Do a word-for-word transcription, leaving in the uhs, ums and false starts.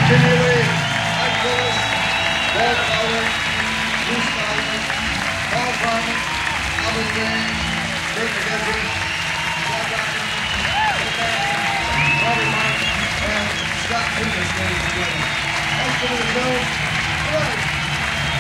Jimmy Lee, Mike Willis, Walt Fowler, Bruce Fowler, Paul Farmer, Albert James, Kurt McGeown, Scott Rockman, Robert Martin, and Scott Lucas, ladies and gentlemen. Welcome to the show.